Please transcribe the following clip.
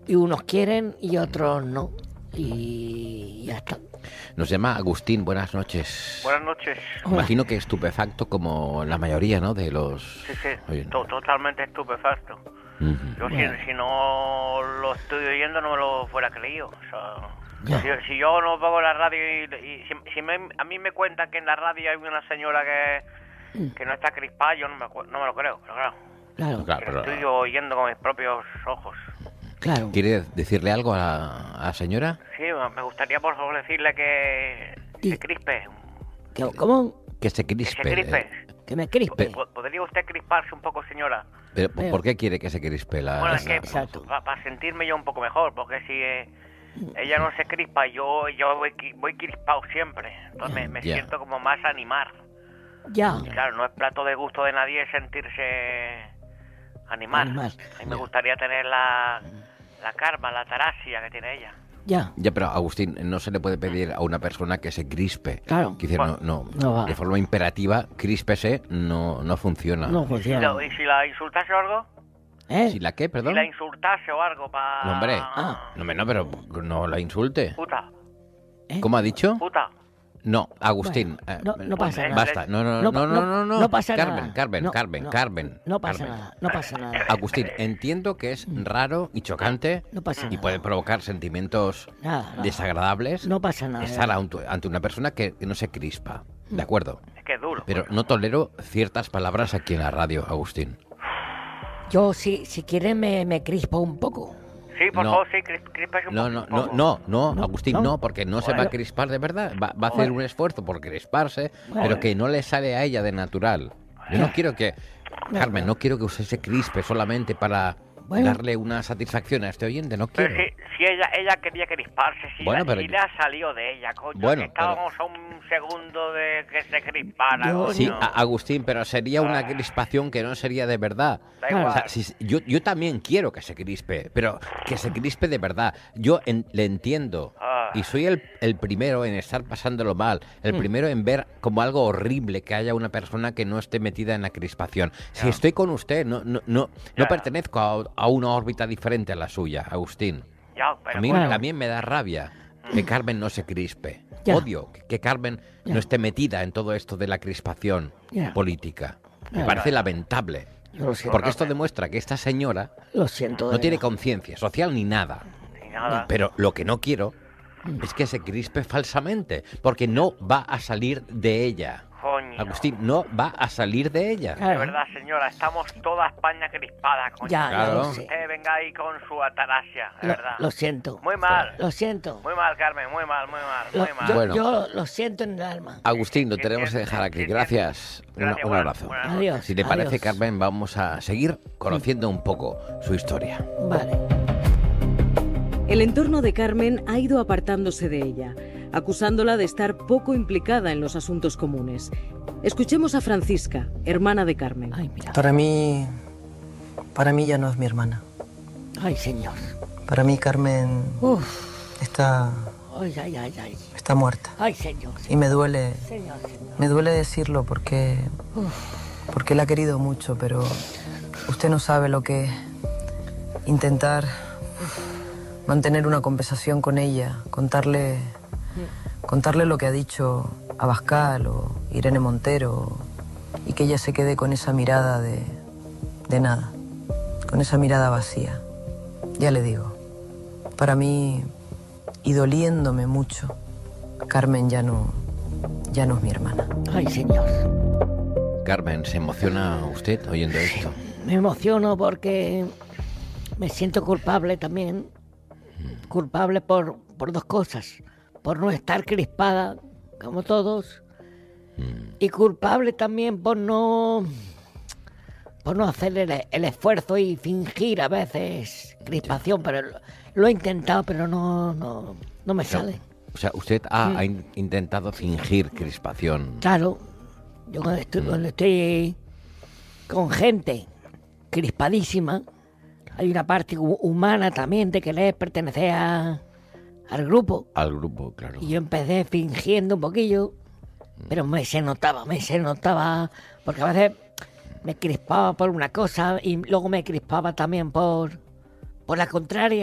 y unos quieren y otros no. Y ya está. Nos llama Agustín, buenas noches. Buenas noches. Imagino que estupefacto como la mayoría, ¿no? De los... Sí, Oye, totalmente estupefacto. Yo si no lo estoy oyendo no me lo fuera creído. O sea, si yo no pongo la radio y a mí me cuentan que en la radio hay una señora que no está crispada, yo no me lo creo. Pero claro, lo estoy oyendo con mis propios ojos. Claro. ¿Quiere decirle algo a la señora? Sí, me gustaría por favor decirle que se crispe. ¿Cómo? Que se crispe. Que se crispe. Que me crispe. ¿Podría usted crisparse un poco, señora? Pero, ¿por qué quiere que se crispe la...? Bueno, es que para sentirme yo un poco mejor, porque si ella no se crispa, yo voy crispado siempre. Entonces me siento como más animar. Ya. Y claro, no es plato de gusto de nadie sentirse animar. A mí me gustaría tener la karma, la tarasia que tiene ella. Ya, pero Agustín, no se le puede pedir a una persona que se crispe. Claro. Quiere decir, no va. De forma imperativa, críspese, no funciona. No funciona. ¿Y si la insultase o algo? ¿Si la qué, perdón? Si la insultase o algo para... No, hombre. No, pero no la insulte. Puta. ¿Cómo ha dicho? Puta. No, Agustín. No pasa nada. Basta. No. No pasa nada. Carmen. No pasa nada. Agustín, entiendo que es raro y chocante No pasa nada. y puede provocar sentimientos desagradables. No pasa nada. Estar ante una persona que no se crispa. ¿De acuerdo? Es que es duro. Pero no tolero ciertas palabras aquí en la radio, Agustín. Yo, si quieres, me crispo un poco. Sí, por favor, sí, críspese un poco. No, Agustín, no, porque no se va a crispar de verdad. Va a hacer un esfuerzo por crisparse, pero que no le sale a ella de natural. Yo no quiero que... Carmen, no quiero que usted se crispe solamente para darle una satisfacción a este oyente, no quiero. Pero si ella quería crisparse, si le ha salido de ella, coño, que estábamos a un segundo de que se crispara. Sí, Agustín, pero sería una crispación que no sería de verdad. O sea, yo también quiero que se crispe, pero que se crispe de verdad. Yo le entiendo y soy el primero en estar pasándolo mal, el primero en ver como algo horrible que haya una persona que no esté metida en la crispación. Si estoy con usted, no pertenezco a una órbita diferente a la suya, Agustín. A mí también me da rabia que Carmen no se crispe. Odio que Carmen no esté metida en todo esto de la crispación política. Me parece lamentable. Porque esto demuestra que esta señora no tiene conciencia social ni nada. Pero lo que no quiero es que se crispe falsamente, porque no va a salir de ella. Coño. Agustín, no va a salir de ella. De verdad, señora, estamos toda España crispada, coño. Ya lo sé. Usted venga ahí con su atarasia, de verdad. Lo siento. Muy mal. Lo siento. Muy mal, Carmen, muy mal. Yo lo siento en el alma. Agustín, lo tenemos que dejar aquí. Gracias. Un abrazo. Adiós. Si te parece, Carmen, vamos a seguir conociendo un poco su historia. Vale. El entorno de Carmen ha ido apartándose de ella, acusándola de estar poco implicada en los asuntos comunes. Escuchemos a Francisca, hermana de Carmen. Ay, mira. Para mí ya no es mi hermana. Ay, señor. Para mí Carmen está muerta. Ay, señor. Y me duele, Señor. me duele decirlo porque la he querido mucho, pero usted no sabe lo que es intentar mantener una conversación con ella, contarle lo que ha dicho Abascal o Irene Montero, y que ella se quede con esa mirada de nada, con esa mirada vacía. Ya le digo, para mí, y doliéndome mucho, Carmen ya no es mi hermana. Ay, señor. Carmen, ¿se emociona usted oyendo esto? Me emociono porque me siento culpable también. Culpable por dos cosas. Por no estar crispada, como todos. Y culpable también por no hacer el esfuerzo y fingir a veces crispación. Pero lo he intentado, pero no me sale. O sea, usted ha intentado fingir crispación. Claro. Yo cuando estoy con gente crispadísima, hay una parte humana también de querer pertenecer al grupo. Al grupo, claro. Y yo empecé fingiendo un poquillo, pero se notaba, porque a veces me crispaba por una cosa y luego me crispaba también por la contraria.